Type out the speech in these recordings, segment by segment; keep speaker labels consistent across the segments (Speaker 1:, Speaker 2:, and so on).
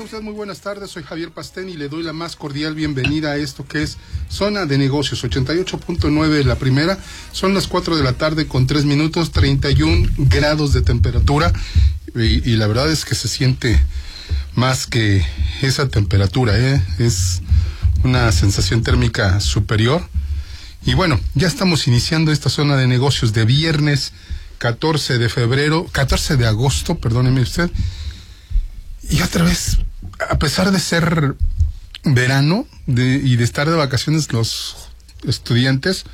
Speaker 1: Tenga usted muy buenas tardes, soy Javier Pastén y le doy la más cordial bienvenida a esto que es Zona de Negocios, 88.9 la primera, son las 4 de la tarde con 3 minutos, 31 grados de temperatura y la verdad es que se siente más que esa temperatura, es una sensación térmica superior. Y bueno, ya estamos iniciando esta Zona de Negocios de viernes 14 de agosto, perdóneme usted. Y otra vez, a pesar de ser verano y de estar de vacaciones los estudiantes,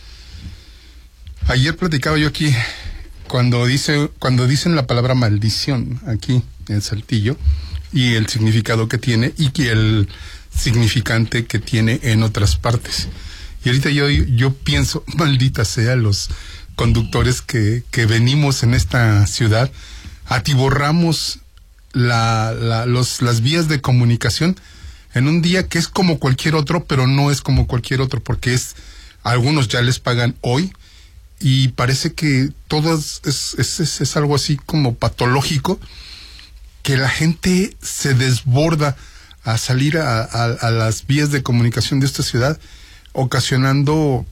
Speaker 1: ayer platicaba yo aquí, cuando dicen la palabra maldición aquí en Saltillo, y el significado que tiene, y que el significante que tiene en otras partes. Y ahorita yo pienso, maldita sea los conductores que venimos en esta ciudad, atiborramos las vías de comunicación en un día que es como cualquier otro, pero no es como cualquier otro, porque algunos ya les pagan hoy, y parece que todo es algo así como patológico, que la gente se desborda a salir a las vías de comunicación de esta ciudad, ocasionando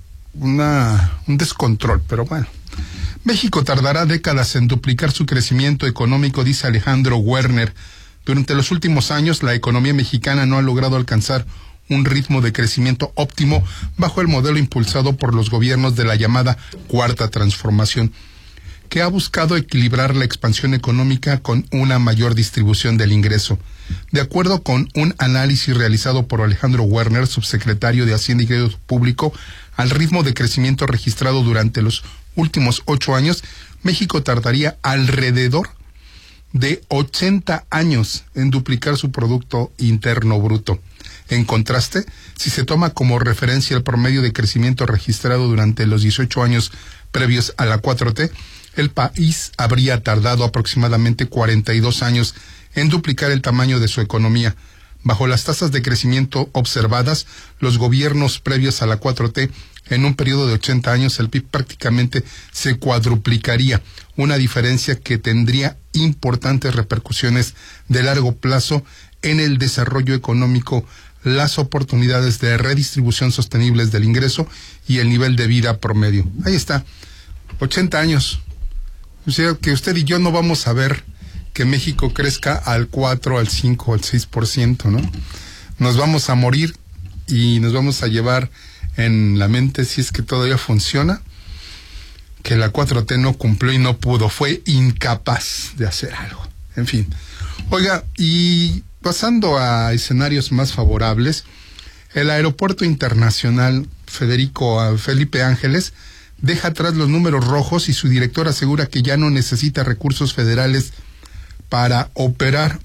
Speaker 1: un descontrol. Pero bueno, México tardará décadas en duplicar su crecimiento económico, dice Alejandro Werner. Durante los últimos años, la economía mexicana no ha logrado alcanzar un ritmo de crecimiento óptimo bajo el modelo impulsado por los gobiernos de la llamada Cuarta Transformación, que ha buscado equilibrar la expansión económica con una mayor distribución del ingreso. De acuerdo con un análisis realizado por Alejandro Werner, subsecretario de Hacienda y Crédito Público, al ritmo de crecimiento registrado durante los últimos 8 años, México tardaría alrededor de 80 años en duplicar su Producto Interno Bruto. En contraste, si se toma como referencia el promedio de crecimiento registrado durante los 18 años previos a la 4T, el país habría tardado aproximadamente 42 años en duplicar el tamaño de su economía. Bajo las tasas de crecimiento observadas, los gobiernos previos a la 4T, en un periodo de 80 años, el PIB prácticamente se cuadruplicaría, una diferencia que tendría importantes repercusiones de largo plazo en el desarrollo económico, las oportunidades de redistribución sostenibles del ingreso y el nivel de vida promedio. Ahí está, 80 años. O sea, que usted y yo no vamos a ver que México crezca al 4, al 5, al 6%, ¿no? Nos vamos a morir y nos vamos a llevar en la mente, si es que todavía funciona, que la 4T no cumplió y no pudo, fue incapaz de hacer algo. En fin. Oiga, y pasando a escenarios más favorables, el Aeropuerto Internacional Felipe Ángeles deja atrás los números rojos y su director asegura que ya no necesita recursos federales para operar.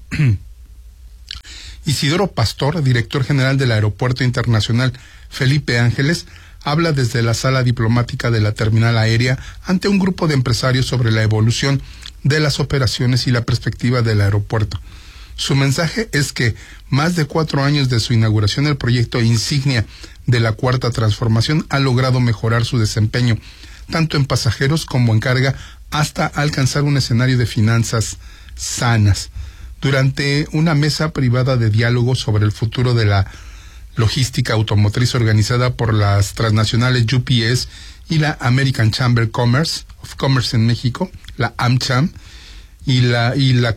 Speaker 1: Isidoro Pastor, director general del Aeropuerto Internacional Felipe Ángeles, habla desde la sala diplomática de la terminal aérea ante un grupo de empresarios sobre la evolución de las operaciones y la perspectiva del aeropuerto. Su mensaje es que más de 4 años de su inauguración, el proyecto insignia de la Cuarta Transformación ha logrado mejorar su desempeño, tanto en pasajeros como en carga, hasta alcanzar un escenario de finanzas sanas. Durante una mesa privada de diálogo sobre el futuro de la logística automotriz organizada por las transnacionales UPS y la American Chamber of Commerce en México, la AmCham, a la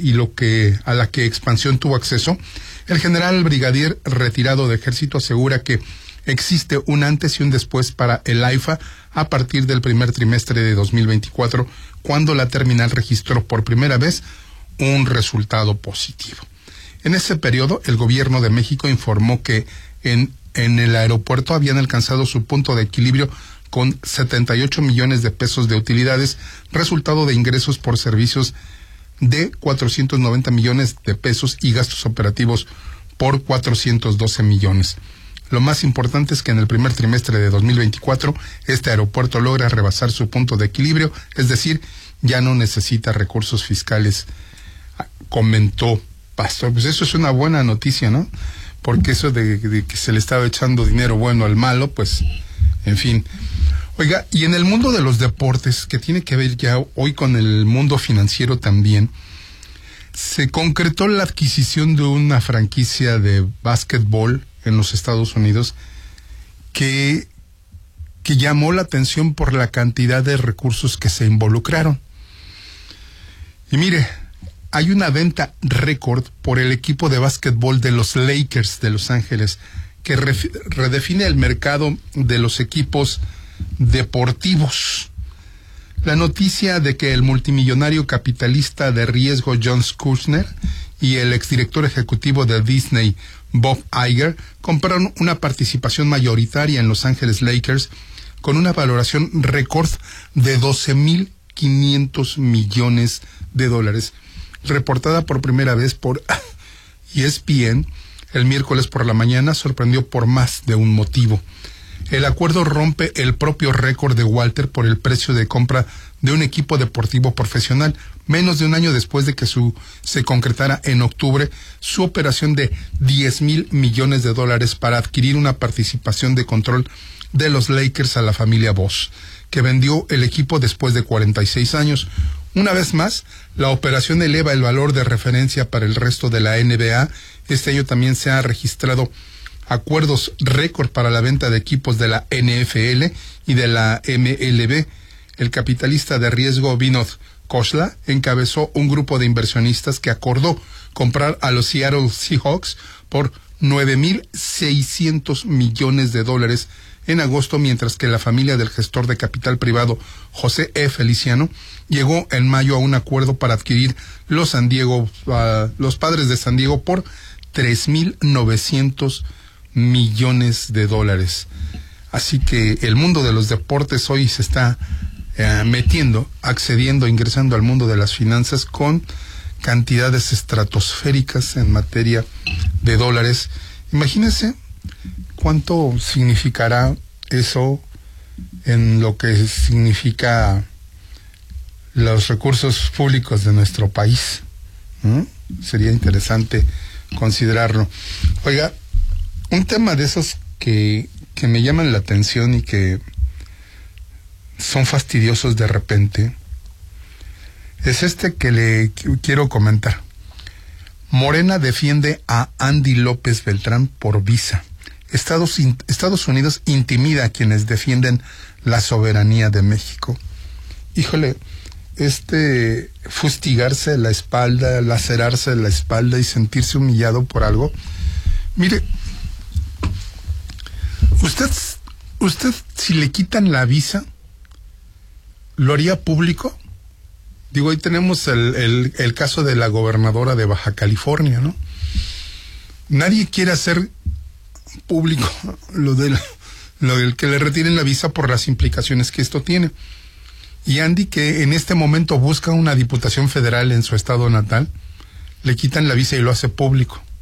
Speaker 1: que Expansión tuvo acceso, el general brigadier retirado de Ejército asegura que existe un antes y un después para el AIFA a partir del primer trimestre de 2024, cuando la terminal registró por primera vez un resultado positivo. En ese periodo, el gobierno de México informó que en el aeropuerto habían alcanzado su punto de equilibrio con 78 millones de pesos de utilidades, resultado de ingresos por servicios de 490 millones de pesos y gastos operativos por 412 millones. Lo más importante es que en el primer trimestre de 2024, este aeropuerto logra rebasar su punto de equilibrio, es decir, ya no necesita recursos fiscales, comentó Pastor. Pues eso es una buena noticia, ¿no? Porque eso de que se le estaba echando dinero bueno al malo, pues, en fin. Oiga, y en el mundo de los deportes, que tiene que ver ya hoy con el mundo financiero también, se concretó la adquisición de una franquicia de básquetbol en los Estados Unidos que llamó la atención por la cantidad de recursos que se involucraron. Y mire, hay una venta récord por el equipo de básquetbol de los Lakers de Los Ángeles, que redefine el mercado de los equipos deportivos. La noticia de que el multimillonario capitalista de riesgo John Kushner y el exdirector ejecutivo de Disney, Bob Iger, compraron una participación mayoritaria en Los Ángeles Lakers con una valoración récord de $12,500 millones, reportada por primera vez por ESPN el miércoles por la mañana, sorprendió por más de un motivo. El acuerdo rompe el propio récord de Walter por el precio de compra de un equipo deportivo profesional, menos de un año después de que se concretara en octubre su operación de $10,000 millones para adquirir una participación de control de los Lakers a la familia Boss, que vendió el equipo después de 46 años. Una vez más, la operación eleva el valor de referencia para el resto de la NBA. Este año también se ha registrado acuerdos récord para la venta de equipos de la NFL y de la MLB. El capitalista de riesgo Vinod Khosla encabezó un grupo de inversionistas que acordó comprar a los Seattle Seahawks por $9,600 millones en agosto, mientras que la familia del gestor de capital privado José E. Feliciano llegó en mayo a un acuerdo para adquirir los Padres de San Diego por $3,900 millones. Así que el mundo de los deportes hoy se está ingresando al mundo de las finanzas con cantidades estratosféricas en materia de dólares. Imagínense cuánto significará eso en lo que significa los recursos públicos de nuestro país. Sería interesante considerarlo. Oiga, un tema de esos que me llaman la atención y que son fastidiosos de repente es este que le quiero comentar. Morena defiende a Andy López Beltrán por visa. Estados Unidos intimida a quienes defienden la soberanía de México. Híjole, fustigarse la espalda, lacerarse la espalda y sentirse humillado por algo. Mire, usted si le quitan la visa, ¿lo haría público? Digo, ahí tenemos el caso de la gobernadora de Baja California, ¿no? Nadie quiere hacer público lo del que le retiren la visa por las implicaciones que esto tiene. Y Andy, que en este momento busca una diputación federal en su estado natal, le quitan la visa y lo hace público.